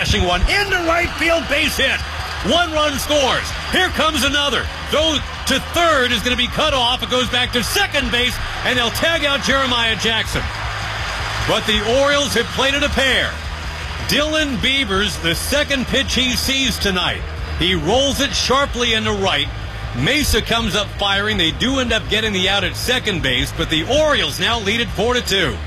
smashing one into right field, base hit. 1 run scores. Here comes another. Throw to third is going to be cut off. It goes back to second base, and they'll tag out Jeremiah Jackson. But the Orioles have played it a pair. Dylan Beavers, the second pitch he sees tonight. He rolls it sharply into right. Mesa comes up firing. They do end up getting the out at second base, but the Orioles now lead it 4-2.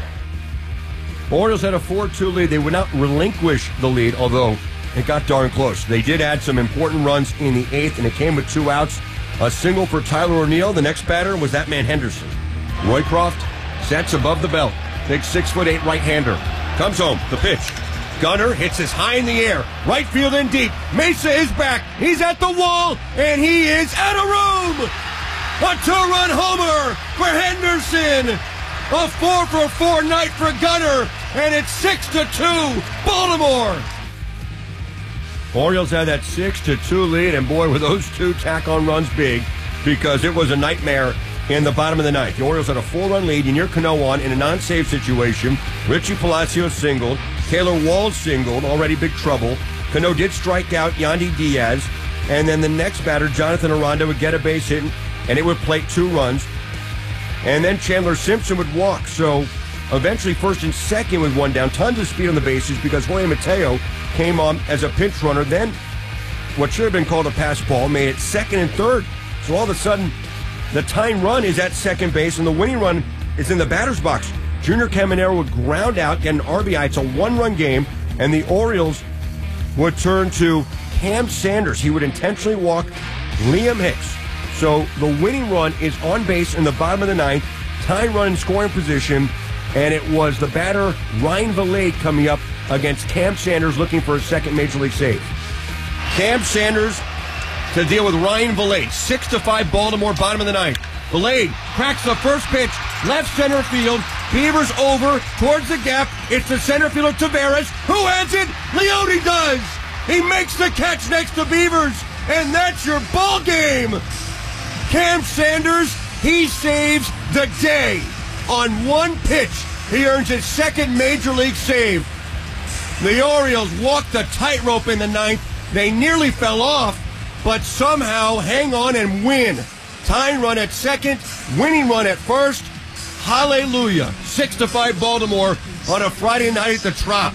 Orioles had a 4-2 lead. They would not relinquish the lead, although it got darn close. They did add some important runs in the 8th, and it came with 2 outs. A single for Tyler O'Neill. The next batter was that man Henderson. Roycroft sets above the belt. Big 6'8" right-hander. Comes home. The pitch. Gunnar hits this high in the air. Right field and deep. Mesa is back. He's at the wall, and he is out of room. A 2-run homer for Henderson. A 4-for-4 night for Gunnar, and it's 6-2 Baltimore. Orioles had that 6-2 lead, and boy, were those 2 tack-on runs big, because it was a nightmare in the bottom of the ninth. The Orioles had a 4-run lead. Yennier Cano on in a non-save situation. Richie Palacios singled. Taylor Walls singled, already big trouble. Cano did strike out Yandy Diaz, and then the next batter, Jonathan Aranda, would get a base hit, and it would plate 2 runs. And then Chandler Simpson would walk, so eventually first and second with 1 down. Tons of speed on the bases because Jorge Mateo came on as a pinch runner. Then what should have been called a pass ball made it second and third. So all of a sudden, the tying run is at second base, and the winning run is in the batter's box. Junior Caminero would ground out, get an RBI. It's a 1-run game, and the Orioles would turn to Cam Sanders. He would intentionally walk Liam Hicks. So the winning run is on base in the bottom of the ninth, tying run in scoring position, and it was the batter Ryan Vilade coming up against Cam Sanders looking for a second Major League save. Cam Sanders to deal with Ryan Vilade. 6-5 Baltimore, bottom of the ninth. Vilade cracks the first pitch, left center field. Beavers over towards the gap. It's the center fielder Taveras. Who has it? Leone does. He makes the catch next to Beavers, and that's your ball game. Cam Sanders, he saves the day. On 1 pitch, he earns his second Major League save. The Orioles walked the tightrope in the ninth. They nearly fell off, but somehow hang on and win. Tying run at second, winning run at first. Hallelujah. 6-5 Baltimore on a Friday night at the Trop.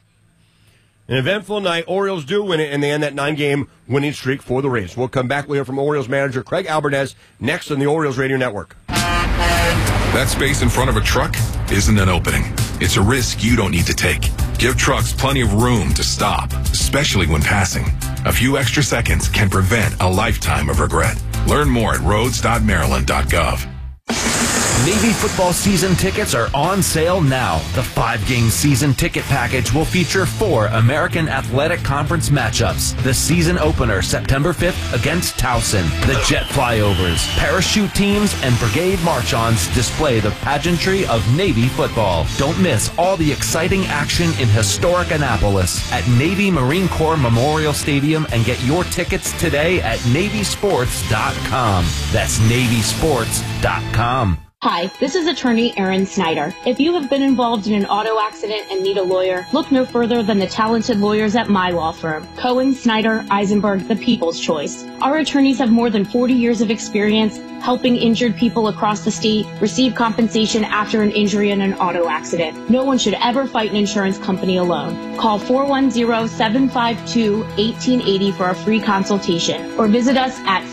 An eventful night. Orioles do win it, and they end that 9-game winning streak for the Rays. We'll come back. We'll hear from Orioles manager Craig Albertez next on the Orioles Radio Network. That space in front of a truck isn't an opening. It's a risk you don't need to take. Give trucks plenty of room to stop, especially when passing. A few extra seconds can prevent a lifetime of regret. Learn more at roads.maryland.gov. Navy football season tickets are on sale now. The 5-game season ticket package will feature 4 American Athletic Conference matchups. The season opener, September 5th, against Towson. The jet flyovers, parachute teams, and brigade march-ons display the pageantry of Navy football. Don't miss all the exciting action in historic Annapolis at Navy Marine Corps Memorial Stadium, and get your tickets today at NavySports.com. That's NavySports.com. Hi, this is attorney Erin Snyder. If you have been involved in an auto accident and need a lawyer, look no further than the talented lawyers at my law firm, Cohen, Snyder, Eisenberg, the People's Choice. Our attorneys have more than 40 years of experience helping injured people across the state receive compensation after an injury in an auto accident. No one should ever fight an insurance company alone. Call 410-752-1880 for a free consultation, or visit us at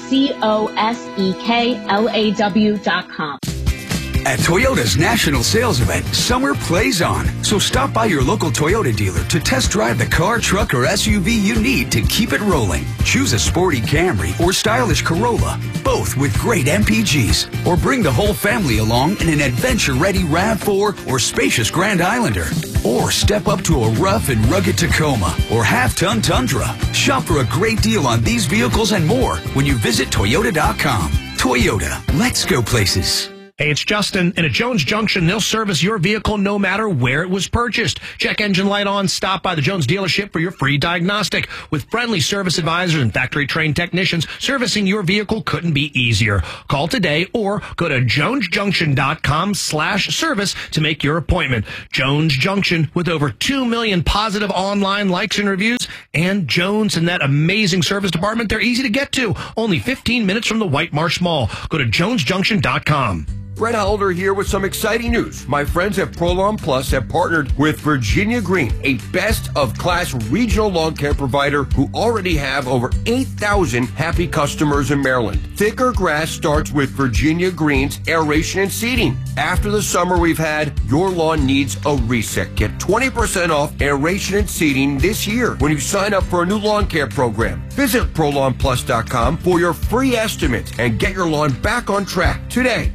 COSEKLAW.com. At Toyota's national sales event, summer plays on. So stop by your local Toyota dealer to test drive the car, truck, or SUV you need to keep it rolling. Choose a sporty Camry or stylish Corolla, both with great MPGs. Or bring the whole family along in an adventure-ready RAV4 or spacious Grand Islander. Or step up to a rough and rugged Tacoma or half-ton Tundra. Shop for a great deal on these vehicles and more when you visit Toyota.com. Toyota, let's go places. Hey, it's Justin. And at Jones Junction, they'll service your vehicle no matter where it was purchased. Check engine light on. Stop by the Jones dealership for your free diagnostic. With friendly service advisors and factory-trained technicians, servicing your vehicle couldn't be easier. Call today or go to jonesjunction.com/service to make your appointment. Jones Junction, with over 2 million positive online likes and reviews, And Jones and that amazing service department, they're easy to get to. Only 15 minutes from the White Marsh Mall. Go to jonesjunction.com. Brett Holder here with some exciting news. My friends at ProLawn Plus have partnered with Virginia Green, a best-of-class regional lawn care provider who already have over 8,000 happy customers in Maryland. Thicker grass starts with Virginia Green's aeration and seeding. After the summer we've had, your lawn needs a reset. Get 20% off aeration and seeding this year when you sign up for a new lawn care program. Visit ProLawnPlus.com for your free estimate and get your lawn back on track today.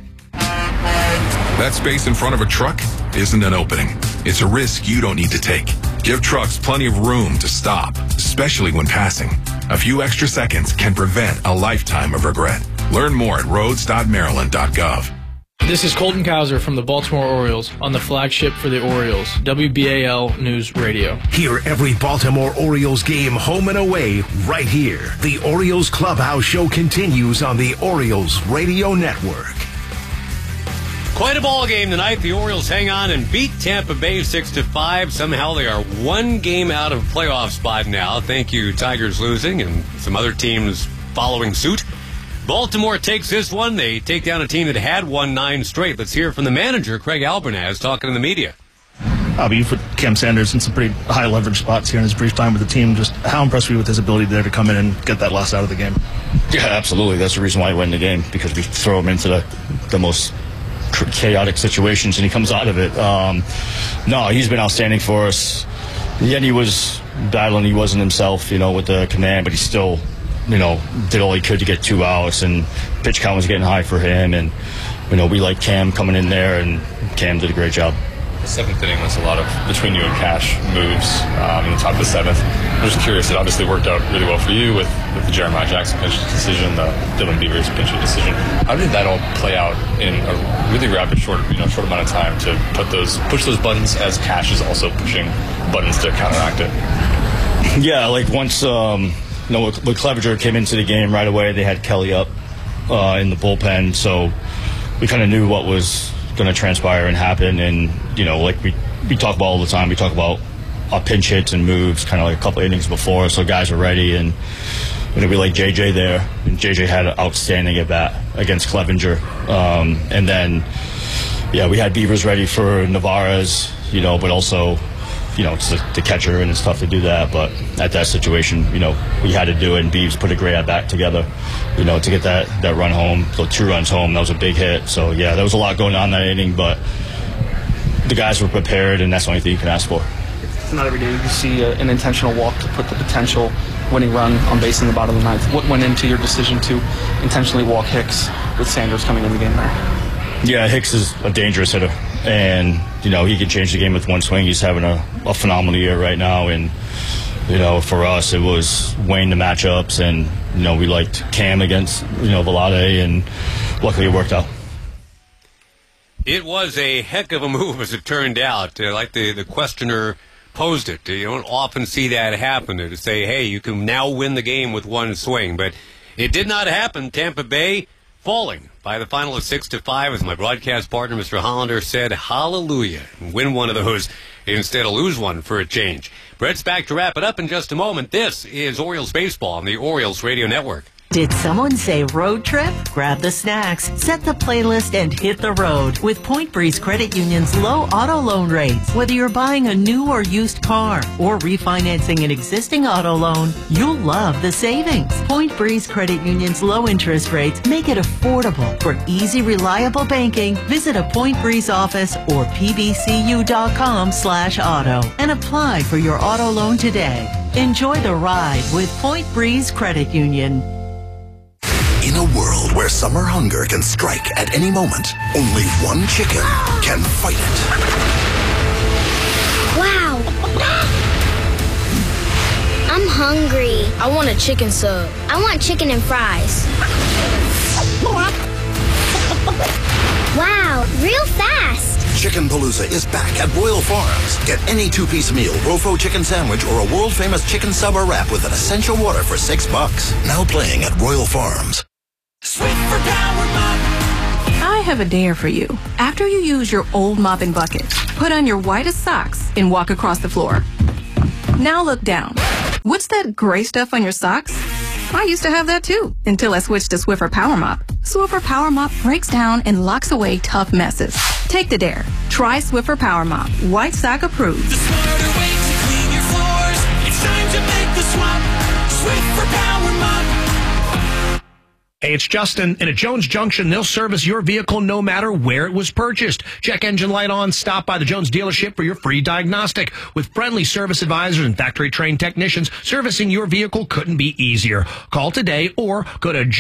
That space in front of a truck isn't an opening. It's a risk you don't need to take. Give trucks plenty of room to stop, especially when passing. A few extra seconds can prevent a lifetime of regret. Learn more at roads.maryland.gov. This is Colton Cowser from the Baltimore Orioles on the flagship for the Orioles, WBAL News Radio. Hear every Baltimore Orioles game home and away right here. The Orioles Clubhouse Show continues on the Orioles Radio Network. Quite a ball game tonight. The Orioles hang on and beat Tampa Bay 6-5. Somehow they are one game out of a playoff spot now. Thank you, Tigers losing and some other teams following suit. Baltimore takes this one. They take down a team that had won 9 straight. Let's hear from the manager, Craig Albernaz, talking to the media. You put Cam Sanders in some pretty high leverage spots here in his brief time with the team. Just how impressed were you with his ability there to come in and get that loss out of the game? Yeah, absolutely. That's the reason why he went in the game, because we throw him into the most chaotic situations and he comes out of it. No, he's been outstanding for us. Yet he was battling. He wasn't himself, with the command, but he still, did all he could to get 2 outs, and pitch count was getting high for him. And, we like Cam coming in there, and Cam did a great job. The 7th inning was a lot of between you and Cash moves in the top of the 7th. I'm just curious, it obviously worked out really well for you with the Jeremiah Jackson pinch decision, the Dylan Beavers pinch decision. How did that all play out in a really rapid, short amount of time to push those buttons as Cash is also pushing buttons to counteract it? Yeah, like once when Clevenger came into the game right away, they had Kelly up in the bullpen, so we kind of knew what was going to transpire and happen. And like we talk about all the time, we talk about our pinch hits and moves kind of like a couple innings before, so guys are ready. And we like JJ there, and JJ had an outstanding at bat against Clevenger. And then we had Beavers ready for Navarez, but also it's the catcher, and it's tough to do that. But at that situation, we had to do it, and Beavs put a great at-bat together, to get that run home, so 2 runs home. That was a big hit. So, there was a lot going on that inning, but the guys were prepared, and that's the only thing you can ask for. It's not every day you see an intentional walk to put the potential winning run on base in the bottom of the 9th. What went into your decision to intentionally walk Hicks with Sanders coming in the game there? Yeah, Hicks is a dangerous hitter, and he can change the game with one swing. He's having a phenomenal year right now, and for us it was weighing the matchups, and we liked Cam against Velade, and luckily it worked out. It was a heck of a move, as it turned out. Like the questioner posed it, you don't often see that happen, to say, hey, you can now win the game with one swing, but it did not happen. Tampa Bay falling by the final of 6-5, as my broadcast partner, Mr. Hollander, said, hallelujah, and win one of those instead of lose one for a change. Brett's back to wrap it up in just a moment. This is Orioles Baseball on the Orioles Radio Network. Did someone say road trip? Grab the snacks, set the playlist, and hit the road with Point Breeze Credit Union's low auto loan rates. Whether you're buying a new or used car or refinancing an existing auto loan, you'll love the savings. Point Breeze Credit Union's low interest rates make it affordable. For easy, reliable banking, visit a Point Breeze office or pbcu.com/auto and apply for your auto loan today. Enjoy the ride with Point Breeze Credit Union. In a world where summer hunger can strike at any moment, only one chicken can fight it. Wow! I'm hungry. I want a chicken sub. I want chicken and fries. Wow, real fast. Chicken Palooza is back at Royal Farms. Get any 2-piece meal, Rofo chicken sandwich, or a world-famous chicken sub or wrap with an essential water for $6. Now playing at Royal Farms. Sweep for Power Mop. I have a dare for you. After you use your old mopping bucket, put on your whitest socks and walk across the floor. Now look down. What's that gray stuff on your socks? I used to have that too, until I switched to Swiffer Power Mop. Swiffer Power Mop breaks down and locks away tough messes. Take the dare. Try Swiffer Power Mop. White sock approved. The smarter way to clean your floors. It's time to make the swap. Swiffer Power Mop. Hey, it's Justin. And at Jones Junction, they'll service your vehicle no matter where it was purchased. Check engine light on. Stop by the Jones dealership for your free diagnostic. With friendly service advisors and factory-trained technicians, servicing your vehicle couldn't be easier. Call today or go to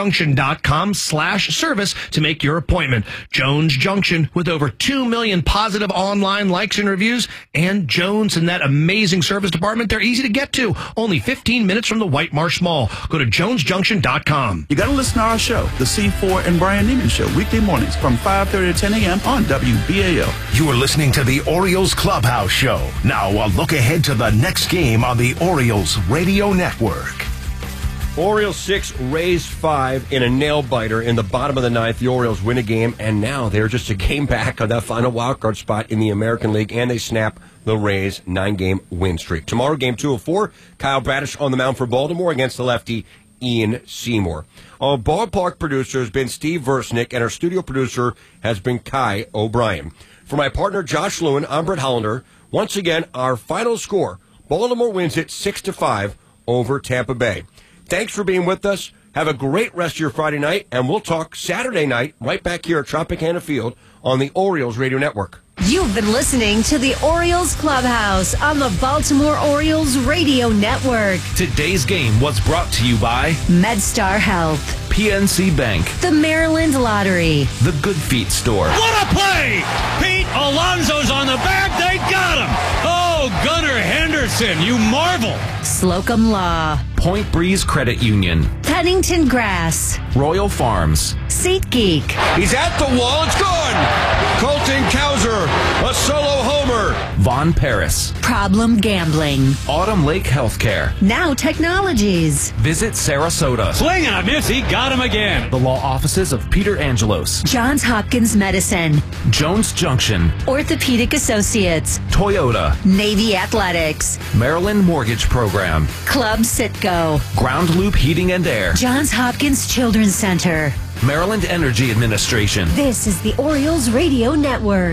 jonesjunction.com/service to make your appointment. Jones Junction, with over 2 million positive online likes and reviews. And Jones and that amazing service department, they're easy to get to. Only 15 minutes from the White Marsh Mall. Go to jonesjunction.com. You got to listen to our show, The C4 and Brian Neiman Show, weekday mornings from 5:30 to 10 a.m. on WBAL. You are listening to the Orioles Clubhouse Show. Now, a look ahead to the next game on the Orioles Radio Network. Orioles 6, Rays 5 in a nail-biter in the bottom of the ninth. The Orioles win a game, and now they're just a game back of that final wildcard spot in the American League, and they snap the Rays' 9-game win streak. Tomorrow, game 2 of 4, Kyle Bradish on the mound for Baltimore against the lefty Ian Seymour. Our ballpark producer has been Steve Versnick, and our studio producer has been Kai O'Brien. For my partner Josh Lewin, I'm Brett Hollander. Once again, our final score: Baltimore wins it 6-5 over Tampa Bay. Thanks for being with us. Have a great rest of your Friday night, and we'll talk Saturday night right back here at Tropicana Field on the Orioles Radio Network. You've been listening to the Orioles Clubhouse on the Baltimore Orioles Radio Network. Today's game was brought to you by MedStar Health, PNC Bank, the Maryland Lottery, the Good Feet Store. What a play! Pete Alonso's on the back. They got him. Oh, Gunnar Henderson, you marvel. Slocum Law, Point Breeze Credit Union, Pennington Grass, Royal Farms, SeatGeek. He's at the wall. It's gone. Colton Cowser, a solo homer. Von Paris, Problem Gambling, Autumn Lake Healthcare, Now Technologies, Visit Sarasota, Swing and a miss. He got him again. the law offices of Peter Angelos, Johns Hopkins Medicine, Jones Junction, Orthopedic Associates, Toyota, Navy Athletics, Maryland Mortgage Program, Club Citgo, Ground Loop Heating and Air, Johns Hopkins Children's Center. Maryland Energy Administration. This is the Orioles Radio Network.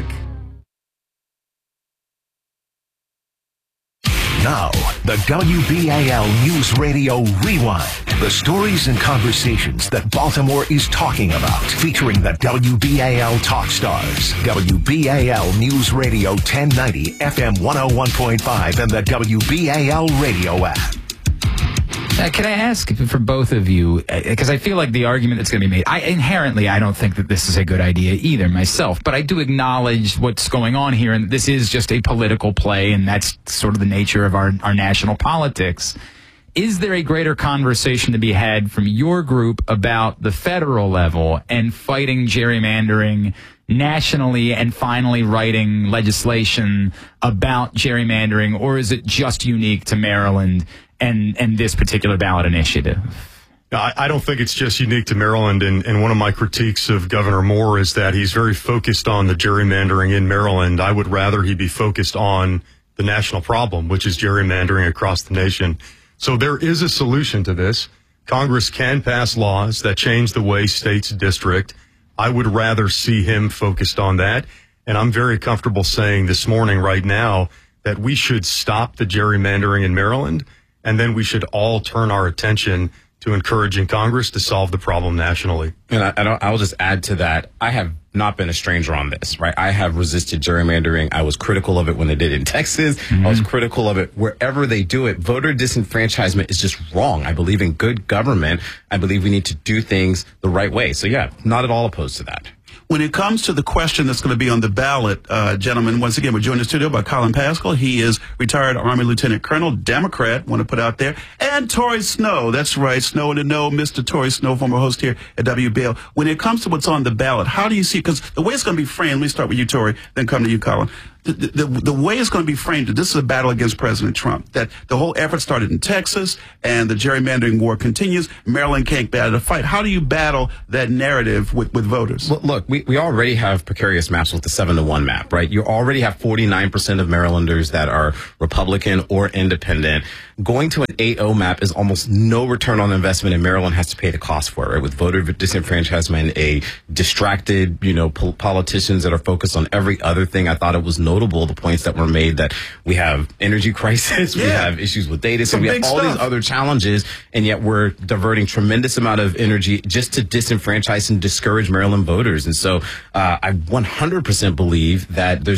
Now, the WBAL News Radio Rewind. The stories and conversations that Baltimore is talking about. Featuring the WBAL Talk Stars. WBAL News Radio 1090, FM 101.5, and the WBAL Radio app. Can I ask for both of you, because I feel like the argument that's going to be made, I don't think that this is a good idea either myself, but I do acknowledge what's going on here, and this is just a political play, and that's sort of the nature of our national politics. Is there a greater conversation to be had from your group about the federal level and fighting gerrymandering nationally and finally writing legislation about gerrymandering, or is it just unique to Maryland and this particular ballot initiative? I don't think it's just unique to Maryland, and one of my critiques of Governor Moore is that he's very focused on the gerrymandering in Maryland. I would rather he be focused on the national problem, which is gerrymandering across the nation. So there is a solution to this. Congress can pass laws that change the way states district. I would rather see him focused on that, and I'm very comfortable saying this morning right now that we should stop the gerrymandering in Maryland, and then we should all turn our attention to encouraging Congress to solve the problem nationally. And I'll just add to that. I have not been a stranger on this, right? I have resisted gerrymandering. I was critical of it when they did it in Texas. I was critical of it wherever they do it. Voter disenfranchisement is just wrong. I believe in good government. I believe we need to do things the right way. So yeah, not at all opposed to that. When it comes to the question that's going to be on the ballot, gentlemen, once again, we're joined in the studio by Colin Pascal. He is retired Army Lieutenant Colonel, Democrat, want to put out there. And Tori Snow, that's right, Snow in the Know, Mr. Tori Snow, former host here at WBL. When it comes to what's on the ballot, how do you see, because the way it's going to be framed, let me start with you, Tori, then come to you, Colin. the way it's going to be framed, this is a battle against President Trump, that the whole effort started in Texas and the gerrymandering war continues. Maryland can't battle the fight. How do you battle that narrative with voters? Well, look, we already have precarious maps with the 7-to-1 map, right? You already have 49% of Marylanders that are Republican or independent. Going to an 8-0 map is almost no return on investment, and Maryland has to pay the cost for it, right? With voter disenfranchisement, a distracted, politicians that are focused on every other thing. I thought it was notable, the points that were made, that we have energy crisis, we have issues with data, so we have all these other challenges, and yet we're diverting tremendous amount of energy just to disenfranchise and discourage Maryland voters. And so I 100% believe that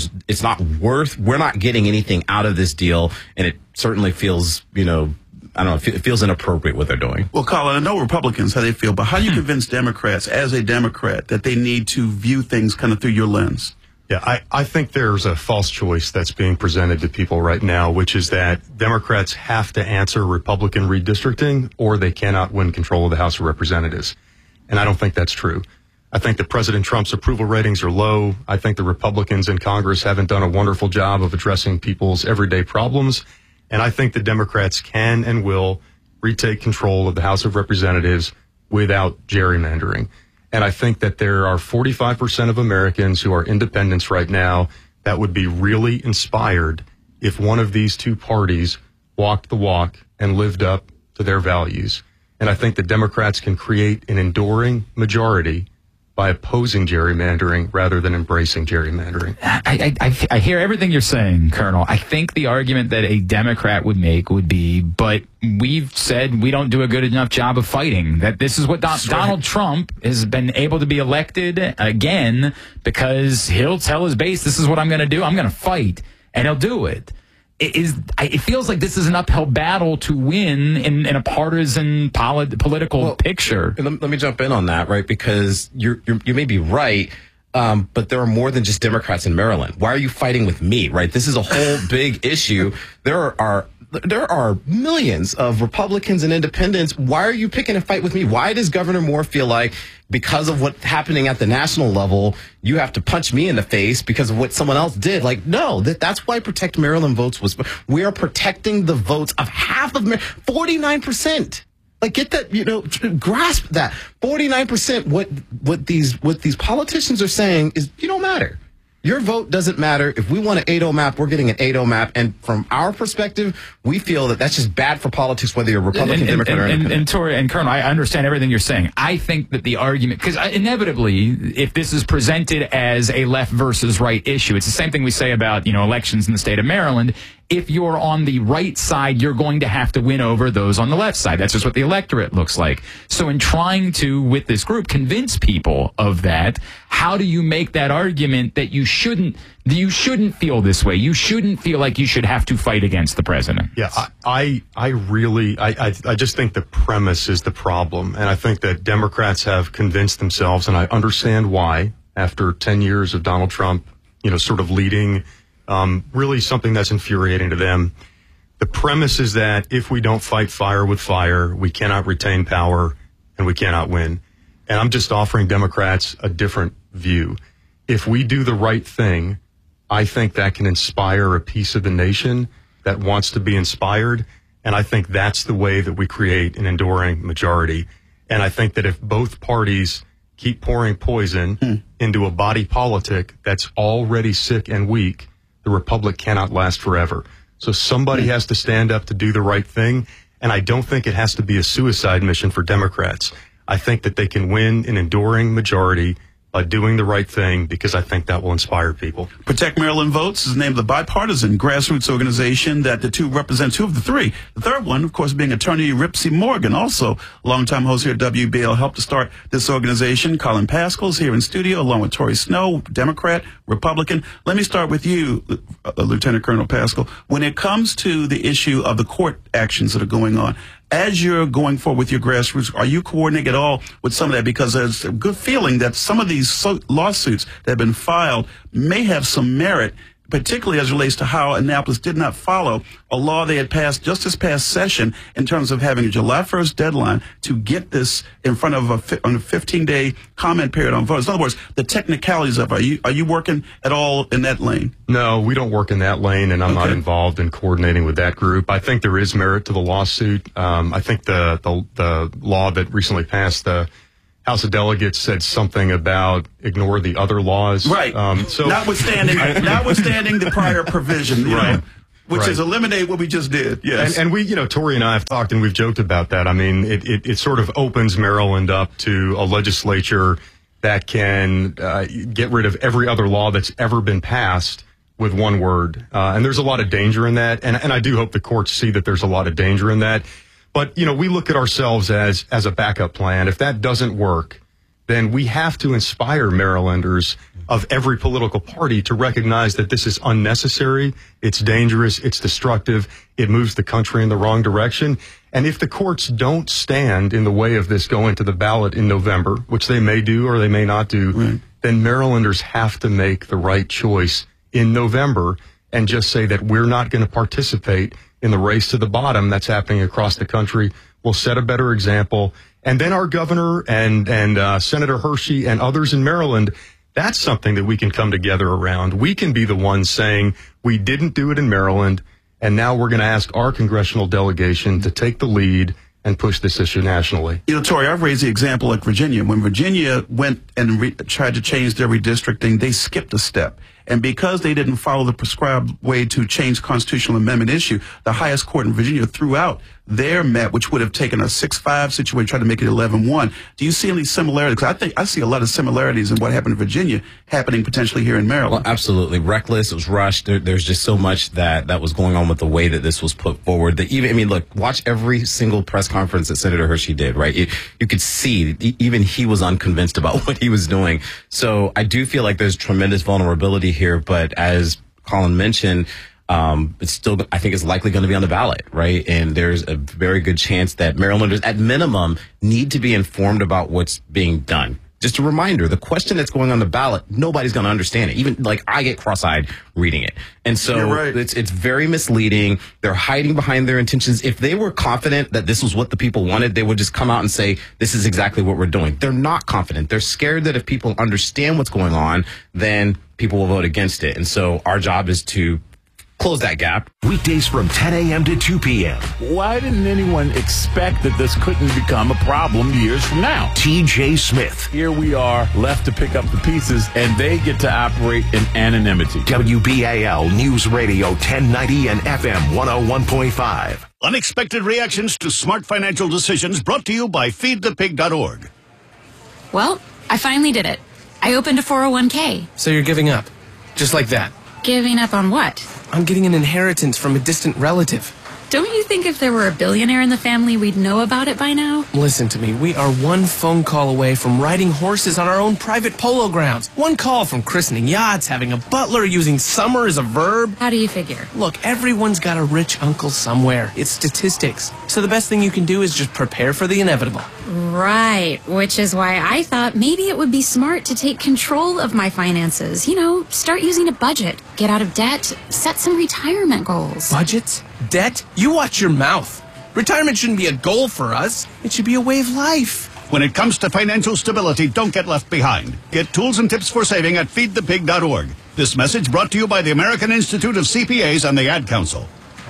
we're not getting anything out of this deal, and it certainly feels, I don't know, it feels inappropriate what they're doing. Well, Colin, I know Republicans, how they feel, but how do you convince Democrats, as a Democrat, that they need to view things kind of through your lens? Yeah, I think there's a false choice that's being presented to people right now, which is that Democrats have to answer Republican redistricting or they cannot win control of the House of Representatives. And I don't think that's true. I think that President Trump's approval ratings are low. I think the Republicans in Congress haven't done a wonderful job of addressing people's everyday problems. And I think the Democrats can and will retake control of the House of Representatives without gerrymandering. And I think that there are 45% of Americans who are independents right now that would be really inspired if one of these two parties walked the walk and lived up to their values. And I think the Democrats can create an enduring majority by opposing gerrymandering rather than embracing gerrymandering. I hear everything you're saying, Colonel. I think the argument that a Democrat would make would be, but we've said we don't do a good enough job of fighting. That this is what Donald Trump has been able to be elected again because he'll tell his base, this is what I'm going to do. I'm going to fight, and he'll do it. It feels like this is an uphill battle to win in a partisan political picture. Let me jump in on that, right? Because you may be right, but there are more than just Democrats in Maryland. Why are you fighting with me, right? This is a whole big issue. There are millions of Republicans and independents. Why are you picking a fight with me? Why does Governor Moore feel like because of what's happening at the national level, you have to punch me in the face because of what someone else did? Like, no, that's why Protect Maryland votes was. We are protecting the votes of half of 49%. Like, get that, grasp that. 49%. What these politicians are saying is, you don't matter. Your vote doesn't matter. If we want an 8-0 map, we're getting an 8-0 map. And from our perspective, we feel that that's just bad for politics, whether you're Republican, Democrat, or independent. And Tori and Colonel, I understand everything you're saying. I think that the argument, because inevitably, if this is presented as a left versus right issue, it's the same thing we say about, elections in the state of Maryland. If you're on the right side, you're going to have to win over those on the left side. That's just what the electorate looks like. So in trying to, with this group, convince people of that, how do you make that argument that you shouldn't feel this way? You shouldn't feel like you should have to fight against the president. Yeah, I just think the premise is the problem. And I think that Democrats have convinced themselves, and I understand why, after 10 years of Donald Trump, sort of leading really something that's infuriating to them. The premise is that if we don't fight fire with fire, we cannot retain power and we cannot win. And I'm just offering Democrats a different view. If we do the right thing, I think that can inspire a piece of the nation that wants to be inspired. And I think that's the way that we create an enduring majority. And I think that if both parties keep pouring poison into a body politic that's already sick and weak, the republic cannot last forever. So somebody has to stand up to do the right thing. And I don't think it has to be a suicide mission for Democrats. I think that they can win an enduring majority by doing the right thing, because I think that will inspire people. Protect Maryland Votes is the name of the bipartisan grassroots organization that the two represent, two of the three. The third one, of course, being attorney Ripsey Morgan, also longtime host here at WBL, helped to start this organization. Colin Pascal is here in studio, along with Tori Snow, Democrat, Republican. Let me start with you, Lieutenant Colonel Pascal. When it comes to the issue of the court actions that are going on, as you're going forward with your grassroots, are you coordinating at all with some of that? Because there's a good feeling that some of these lawsuits that have been filed may have some merit, particularly as it relates to how Annapolis did not follow a law they had passed just this past session in terms of having a July 1st deadline to get this in front of on a 15-day comment period on voters. In other words, the technicalities of it. Are you working at all in that lane? No, we don't work in that lane, and I'm not involved in coordinating with that group. I think there is merit to the lawsuit. I think the law that recently passed, the House of Delegates, said something about ignore the other laws. Right. So notwithstanding the prior provision, you know, which is eliminate what we just did. Yes. And we, Tori and I have talked and we've joked about that. I mean, it sort of opens Maryland up to a legislature that can get rid of every other law that's ever been passed with one word. And there's a lot of danger in that. And I do hope the courts see that there's a lot of danger in that. But, we look at ourselves as a backup plan. If that doesn't work, then we have to inspire Marylanders of every political party to recognize that this is unnecessary, it's dangerous, it's destructive, it moves the country in the wrong direction. And if the courts don't stand in the way of this going to the ballot in November, which they may do or they may not do, then Marylanders have to make the right choice in November and just say that we're not going to participate in the race to the bottom that's happening across the country. We'll set a better example. And then our governor and Senator Hershey and others in Maryland, that's something that we can come together around. We can be the ones saying we didn't do it in Maryland, and now we're going to ask our congressional delegation to take the lead and push this issue nationally. Tori, I've raised the example like Virginia. When Virginia went and tried to change their redistricting, they skipped a step. And because they didn't follow the prescribed way to change constitutional amendment issue, the highest court in Virginia threw out their map, which would have taken a 6-5 situation, tried to make it 11-1. Do you see any similarities? Because I see a lot of similarities in what happened in Virginia happening potentially here in Maryland. Well, absolutely. Reckless. It was rushed. There's just so much that was going on with the way that this was put forward. Look, watch every single press conference that Senator Hershey did, right? You could see even he was unconvinced about what he was doing. So I do feel like there's tremendous vulnerability here, but as Colin mentioned, it's still, I think it's likely going to be on the ballot, right? And there's a very good chance that Marylanders, at minimum, need to be informed about what's being done. Just a reminder, the question that's going on the ballot, nobody's going to understand it. Even, I get cross-eyed reading it. And so it's very misleading. They're hiding behind their intentions. If they were confident that this was what the people wanted, they would just come out and say, this is exactly what we're doing. They're not confident. They're scared that if people understand what's going on, then people will vote against it. And so our job is to close that gap. Weekdays from 10 a.m. to 2 p.m. Why didn't anyone expect that this couldn't become a problem years from now? TJ Smith. Here we are, left to pick up the pieces, and they get to operate in anonymity. WBAL News Radio 1090 and FM 101.5. Unexpected reactions to smart financial decisions brought to you by feedthepig.org. Well, I finally did it. I opened a 401k. So you're giving up? Just like that? Giving up on what? I'm getting an inheritance from a distant relative. Don't you think if there were a billionaire in the family, we'd know about it by now? Listen to me. We are one phone call away from riding horses on our own private polo grounds. One call from christening yachts, having a butler, using summer as a verb. How do you figure? Look, everyone's got a rich uncle somewhere. It's statistics. So the best thing you can do is just prepare for the inevitable. Right, which is why I thought maybe it would be smart to take control of my finances. Start using a budget, get out of debt, set some retirement goals. Budgets? Debt? You watch your mouth. Retirement shouldn't be a goal for us. It should be a way of life. When it comes to financial stability, don't get left behind. Get tools and tips for saving at feedthepig.org. This message brought to you by the American Institute of CPAs and the Ad Council.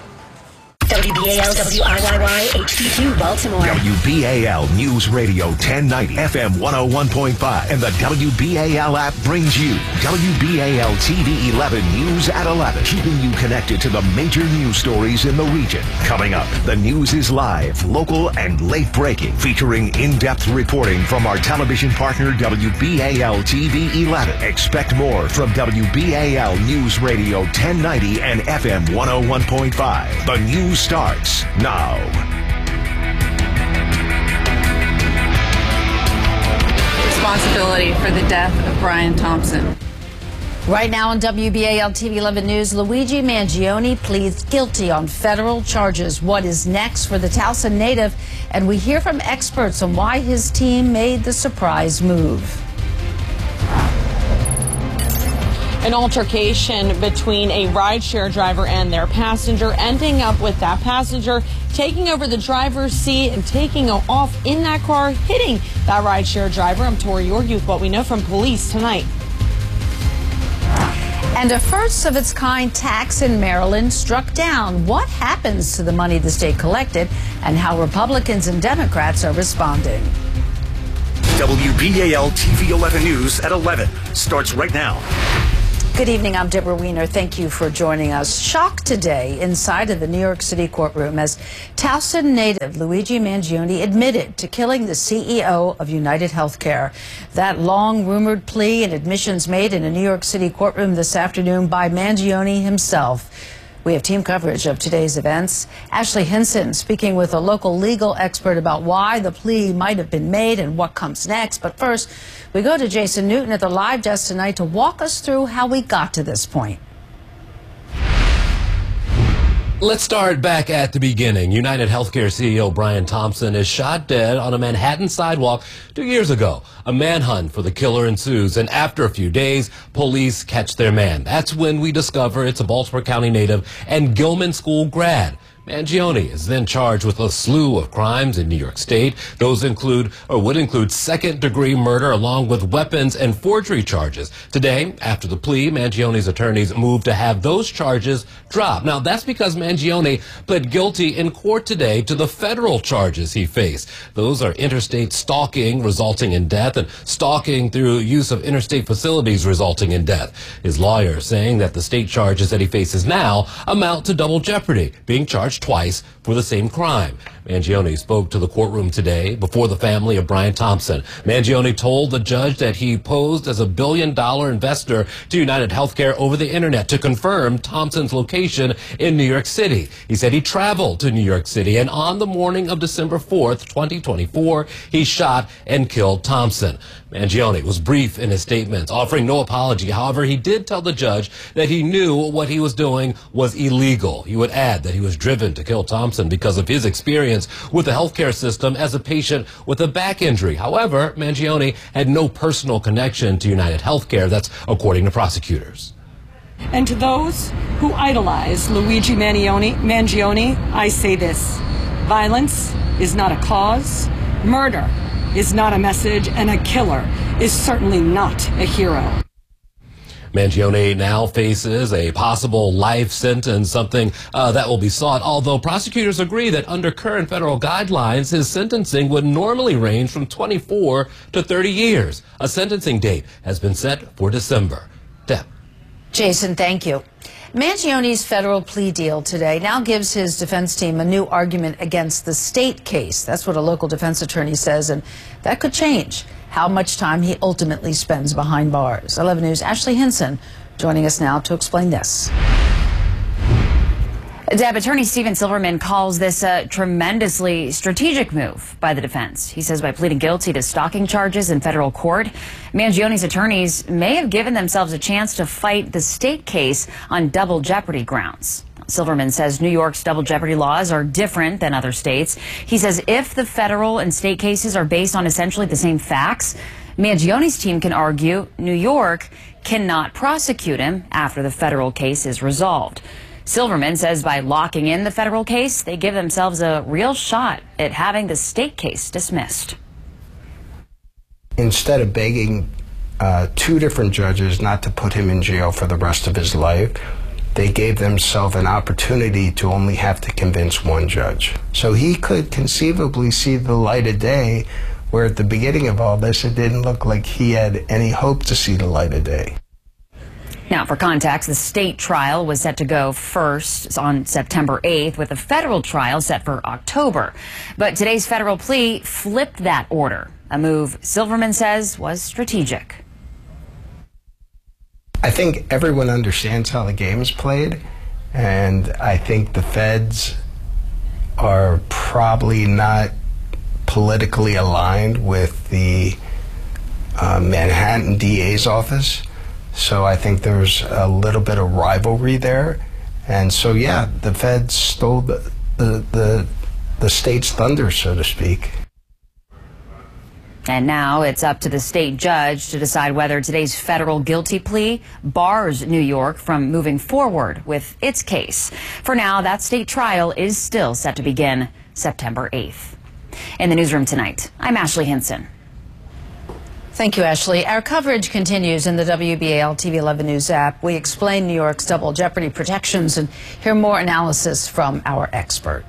WBAL WIYY HD2 Baltimore. WBAL News Radio 1090 FM 101.5 and the WBAL app brings you WBAL TV 11 News at 11, keeping you connected to the major news stories in the region. Coming up, the news is live, local, and late breaking, featuring in-depth reporting from our television partner WBAL TV 11. Expect more from WBAL News Radio 1090 and FM 101.5. The news starts now. Responsibility for the death of Brian Thompson. Right now on WBAL TV 11 News, Luigi Mangione pleads guilty on federal charges. What is next for the Towson native? And we hear from experts on why his team made the surprise move. An altercation between a rideshare driver and their passenger, ending up with that passenger taking over the driver's seat and taking off in that car, hitting that rideshare driver. I'm Tori York with what we know from police tonight. And a first of its kind tax in Maryland struck down. What happens to the money the state collected and how Republicans and Democrats are responding? WBAL TV 11 News at 11 starts right now. Good evening, I'm Deborah Weiner. Thank you for joining us. Shock today inside of the New York City courtroom as Towson native Luigi Mangione admitted to killing the CEO of United Healthcare. That long-rumored plea and admissions made in a New York City courtroom this afternoon by Mangione himself. We have team coverage of today's events. Ashley Hinson speaking with a local legal expert about why the plea might have been made and what comes next. But first, we go to Jason Newton at the live desk tonight to walk us through how we got to this point. Let's start back at the beginning. United Healthcare CEO Brian Thompson is shot dead on a Manhattan sidewalk 2 years ago. A manhunt for the killer ensues, and after a few days, police catch their man. That's when we discover it's a Baltimore County native and Gilman School grad. Mangione is then charged with a slew of crimes in New York State. Those would include second-degree murder along with weapons and forgery charges. Today, after the plea, Mangione's attorneys moved to have those charges dropped. Now, that's because Mangione pled guilty in court today to the federal charges he faced. Those are interstate stalking resulting in death and stalking through use of interstate facilities resulting in death. His lawyer saying that the state charges that he faces now amount to double jeopardy, being charged twice for the same crime. Mangione spoke to the courtroom today before the family of Brian Thompson. Mangione told the judge that he posed as a billion-dollar investor to United Healthcare over the internet to confirm Thompson's location in New York City. He said he traveled to New York City, and on the morning of December 4th, 2024, he shot and killed Thompson. Mangione was brief in his statements, offering no apology. However, he did tell the judge that he knew what he was doing was illegal. He would add that he was driven to kill Thompson because of his experience with the healthcare system as a patient with a back injury. However, Mangione had no personal connection to United Healthcare. That's according to prosecutors. And to those who idolize Luigi Mangione, I say this: violence is not a cause, murder is not a message, and a killer is certainly not a hero. Mangione now faces a possible life sentence, something that will be sought, although prosecutors agree that under current federal guidelines, his sentencing would normally range from 24 to 30 years. A sentencing date has been set for December. Deb. Jason, thank you. Mangione's federal plea deal today now gives his defense team a new argument against the state case. That's what a local defense attorney says, and that could change how much time he ultimately spends behind bars. 11 News' Ashley Hinson joining us now to explain this. Deb, attorney Stephen Silverman calls this a tremendously strategic move by the defense. He says by pleading guilty to stalking charges in federal court, Mangione's attorneys may have given themselves a chance to fight the state case on double jeopardy grounds. Silverman says New York's double jeopardy laws are different than other states. He says if the federal and state cases are based on essentially the same facts, Mangione's team can argue New York cannot prosecute him after the federal case is resolved. Silverman says by locking in the federal case, they give themselves a real shot at having the state case dismissed. Instead of begging two different judges not to put him in jail for the rest of his life, they gave themselves an opportunity to only have to convince one judge. So he could conceivably see the light of day, where at the beginning of all this, it didn't look like he had any hope to see the light of day. Now, for context, the state trial was set to go first on September 8th, with a federal trial set for October. But today's federal plea flipped that order, a move Silverman says was strategic. I think everyone understands how the game is played, and I think the feds are probably not politically aligned with the Manhattan DA's office. So I think there's a little bit of rivalry there. And so, yeah, the feds stole the state's thunder, so to speak. And now it's up to the state judge to decide whether today's federal guilty plea bars New York from moving forward with its case. For now, that state trial is still set to begin September 8th. In the newsroom tonight, I'm Ashley Hinson. Thank you, Ashley. Our coverage continues in the WBAL TV 11 News app. We explain New York's double jeopardy protections and hear more analysis from our expert.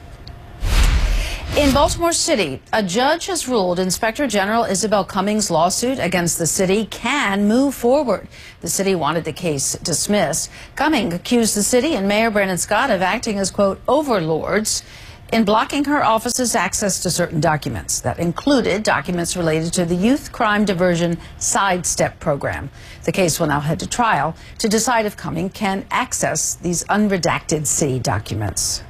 In Baltimore City, a judge has ruled Inspector General Isabel Cummings' lawsuit against the city can move forward. The city wanted the case dismissed. Cummings accused the city and Mayor Brandon Scott of acting as, quote, overlords in blocking her office's access to certain documents. That included documents related to the Youth Crime Diversion Sidestep program. The case will now head to trial to decide if Cummings can access these unredacted city documents.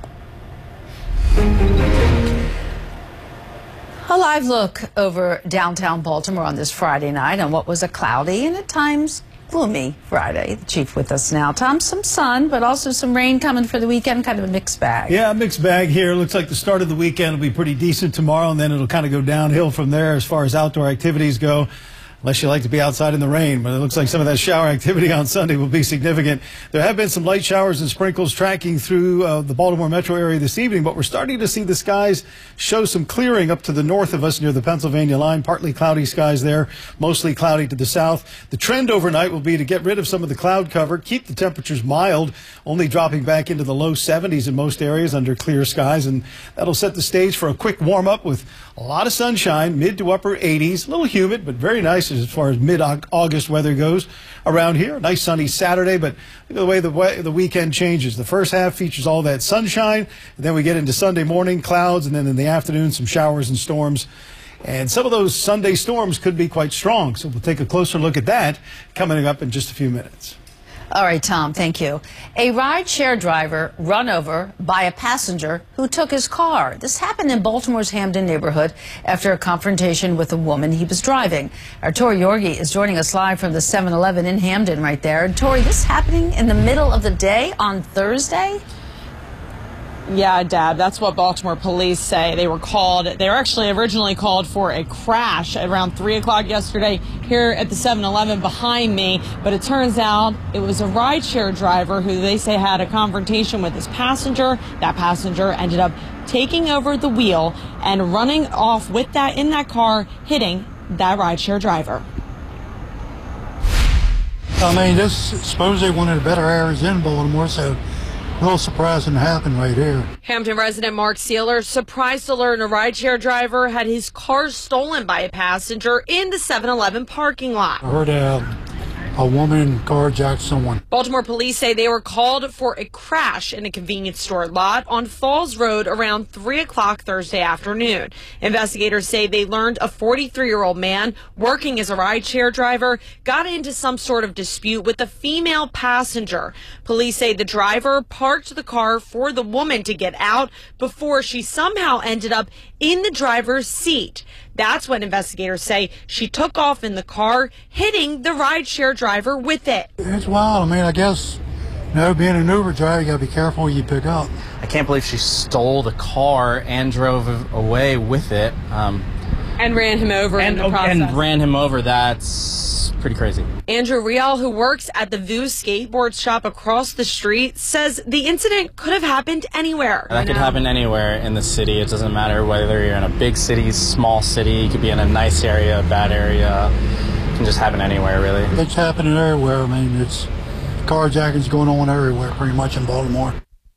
A live look over downtown Baltimore on this Friday night on what was a cloudy and at times gloomy Friday. The chief with us now. Tom, some sun, but also some rain coming for the weekend, kind of a mixed bag. Yeah, a mixed bag here. Looks like the start of the weekend will be pretty decent tomorrow, and then it'll kind of go downhill from there as far as outdoor activities go. Unless you like to be outside in the rain, but it looks like some of that shower activity on Sunday will be significant. There have been some light showers and sprinkles tracking through the Baltimore metro area this evening, but we're starting to see the skies show some clearing up to the north of us near the Pennsylvania line. Partly cloudy skies there, mostly cloudy to the south. The trend overnight will be to get rid of some of the cloud cover, keep the temperatures mild, only dropping back into the low 70s in most areas under clear skies, and that'll set the stage for a quick warm-up with a lot of sunshine, mid to upper 80s, a little humid, but very nice as far as mid-August weather goes around here. Nice sunny Saturday, but look at the way the weekend changes. The first half features all that sunshine, and then we get into Sunday morning, clouds, and then in the afternoon, some showers and storms. And some of those Sunday storms could be quite strong, so we'll take a closer look at that coming up in just a few minutes. All right, Tom, thank you. A ride-share driver run over by a passenger who took his car. This happened in Baltimore's Hamden neighborhood after a confrontation with a woman he was driving. Our Tori Yorgi is joining us live from the 7-Eleven in Hamden right there. And Tori, this happening in the middle of the day on Thursday? Yeah, Dad, that's what Baltimore police say. They were actually originally called for a crash at around 3 o'clock yesterday here at the 7-Eleven behind me. But it turns out it was a rideshare driver who they say had a confrontation with his passenger. That passenger ended up taking over the wheel and running off with that in that car, hitting that rideshare driver. I mean, suppose they wanted better areas in Baltimore, so a little surprising to happen right here. Hampton resident Mark Sealer surprised to learn a rideshare driver had his car stolen by a passenger in the 7-Eleven parking lot. I heard a woman carjacked someone. Baltimore police say they were called for a crash in a convenience store lot on Falls Road around 3 o'clock Thursday afternoon. Investigators say they learned a 43-year-old man working as a rideshare driver got into some sort of dispute with a female passenger. Police say the driver parked the car for the woman to get out before she somehow ended up in the driver's seat. That's when investigators say she took off in the car, hitting the rideshare driver with it. It's wild. I mean, I guess, being an Uber driver, you got to be careful who you pick up. I can't believe she stole the car and drove away with it. And ran him over in the process. And ran him over. That's pretty crazy. Andrew Rial, who works at the View skateboard shop across the street, says the incident could have happened anywhere. That could happen anywhere in the city. It doesn't matter whether you're in a big city, small city. You could be in a nice area, a bad area. It can just happen anywhere, really. It's happening everywhere. I mean, it's carjacking's going on everywhere, pretty much in Baltimore.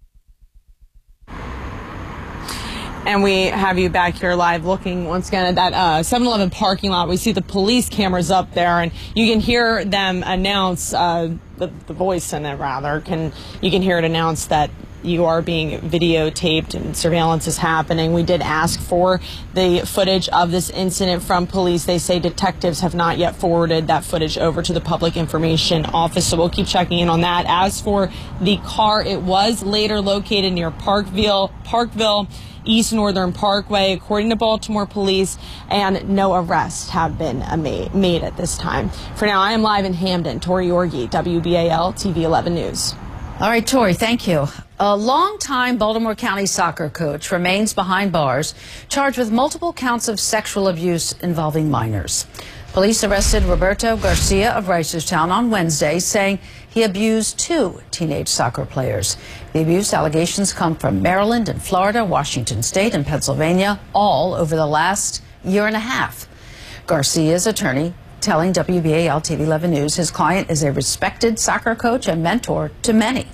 And we have you back here live looking once again at that 7-Eleven parking lot. We see the police cameras up there, and you can hear them announce, the voice in it rather, you can hear it announce that you are being videotaped and surveillance is happening. We did ask for the footage of this incident from police. They say detectives have not yet forwarded that footage over to the Public Information Office, so we'll keep checking in on that. As for the car, it was later located near Parkville, East Northern Parkway, according to Baltimore police, and no arrests have been made at this time. For now, I am live in Hamden. Tori Yorgi, WBAL TV 11 News. All right, Tori, thank you. A longtime Baltimore County soccer coach remains behind bars, charged with multiple counts of sexual abuse involving minors. Police arrested Roberto Garcia of Reisterstown on Wednesday, saying he abused 2 teenage soccer players. The abuse allegations come from Maryland and Florida, Washington State, and Pennsylvania, all over the last year and a half. Garcia's attorney telling WBAL TV 11 News his client is a respected soccer coach and mentor to many.